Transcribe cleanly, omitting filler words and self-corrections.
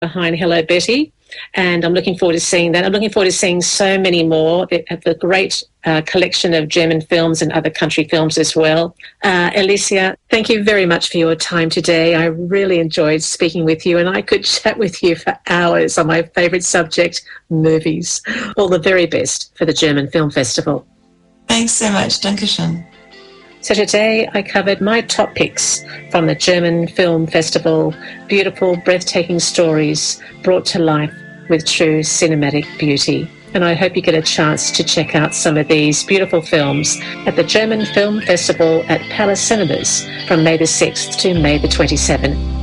behind Hello Betty, and I'm looking forward to seeing that. I'm looking forward to seeing so many more of the great collection of German films and other country films as well. Alicia, thank you very much for your time today. I really enjoyed speaking with you, and I could chat with you for hours on my favourite subject, movies. All the very best for the German Film Festival. Thanks so much. Dankeschön. So today I covered my top picks from the German Film Festival, beautiful, breathtaking stories brought to life with true cinematic beauty. And I hope you get a chance to check out some of these beautiful films at the German Film Festival at Palace Cinemas from May the 6th to May the 27th.